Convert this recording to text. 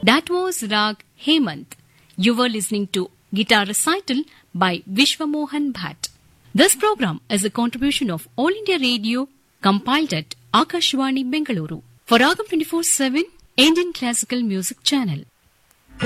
That was Rag Hemant. You were listening to Guitar Recital by Vishwamohan Bhatt. This program is a contribution of All India Radio, compiled at Akashvani Bengaluru for Ragam 24/7 Indian Classical Music Channel.